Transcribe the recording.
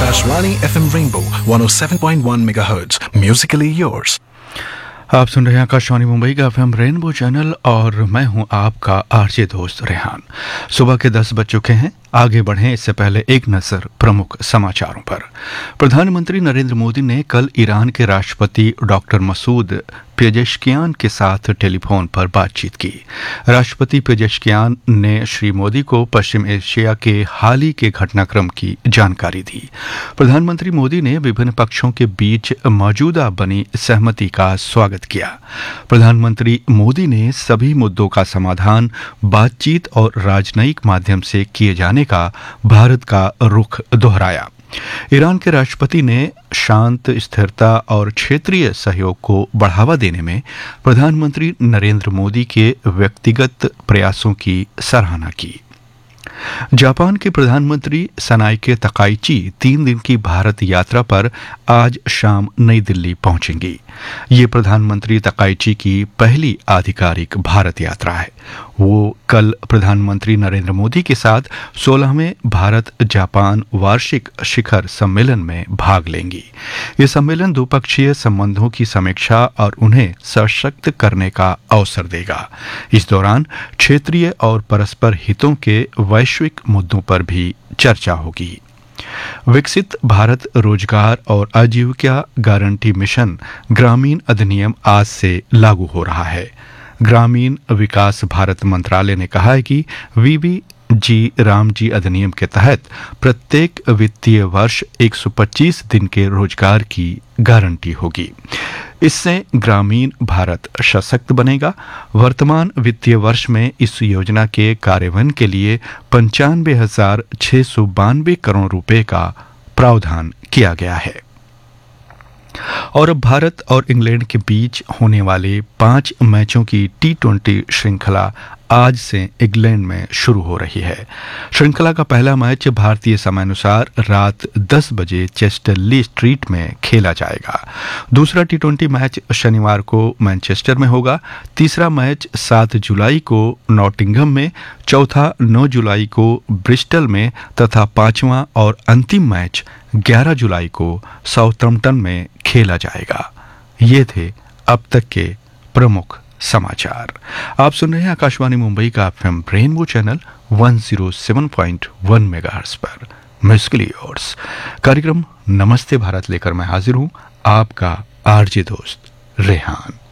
Akashvani FM Rainbow 107.1 MHz. Musically yours. आप सुन रहे हैं आकाशवाणी मुंबई का एफएम रेनबो चैनल और मैं हूं आपका आरजे दोस्त रेहान। सुबह के 10 बज चुके हैं। आगे बढ़ें इससे पहले एक नजर प्रमुख समाचारों पर। प्रधानमंत्री नरेंद्र मोदी ने कल ईरान के राष्ट्रपति डॉक्टर मसूद पेजेश्कियान के साथ टेलीफोन पर बातचीत की। राष्ट्रपति पेजेश्कियान ने श्री मोदी को पश्चिम एशिया के हाल ही के घटनाक्रम की जानकारी दी। प्रधानमंत्री मोदी ने विभिन्न पक्षों के बीच मौजूदा बनी सहमति का स्वागत किया। प्रधानमंत्री मोदी ने सभी मुद्दों का समाधान बातचीत और राजनयिक माध्यम से किए जाने का भारत का रुख दोहराया। ईरान के राष्ट्रपति ने शांत, स्थिरता और क्षेत्रीय सहयोग को बढ़ावा देने में प्रधानमंत्री नरेंद्र मोदी के व्यक्तिगत प्रयासों की सराहना की। जापान के प्रधानमंत्री सनाइके तकाइची 3 दिन की भारत यात्रा पर आज शाम नई दिल्ली पहुंचेंगी। ये प्रधानमंत्री तकाइची की पहली आधिकारिक भारत यात्रा है। वो कल प्रधानमंत्री नरेंद्र मोदी के साथ 16वें भारत जापान वार्षिक शिखर सम्मेलन में भाग लेंगी। ये सम्मेलन द्विपक्षीय संबंधों की समीक्षा और उन्हें सशक्त करने का अवसर देगा। इस दौरान क्षेत्रीय और परस्पर हितों के वैश्विक मुद्दों पर भी चर्चा होगी। विकसित भारत रोजगार और आजीविका गारंटी मिशन ग्रामीण अधिनियम आज से लागू हो रहा है। ग्रामीण विकास भारत मंत्रालय ने कहा है कि वीबीजी रामजी अधिनियम के तहत प्रत्येक वित्तीय वर्ष 125 दिन के रोजगार की गारंटी होगी। इससे ग्रामीण भारत सशक्त बनेगा। वर्तमान वित्तीय वर्ष में इस योजना के कार्यान्वयन के लिए 95,692 करोड़ रुपए का प्रावधान किया गया है। और अब भारत और इंग्लैंड के बीच होने वाले 5 मैचों की टी20 श्रृंखला आज से इंग्लैंड में शुरू हो रही है। श्रृंखला का पहला मैच भारतीय समयानुसार रात 10 बजे चेस्टरली स्ट्रीट में खेला जाएगा। दूसरा टी20 मैच शनिवार को मैनचेस्टर में होगा। तीसरा मैच 7 जुलाई को नॉटिंघम में, चौथा 9 जुलाई को ब्रिस्टल में तथा पांचवा और अंतिम मैच 11 जुलाई को साउथम्पटन में खेला जाएगा। ये थे अब तक के प्रमुख समाचार। आप सुन रहे हैं आकाशवाणी मुंबई का एफएम रेनबो चैनल 107.1 मेगाहर्ट्ज पर। म्यूजिकली योर्स कार्यक्रम नमस्ते भारत लेकर मैं हाजिर हूं, आपका आरजे दोस्त रेहान।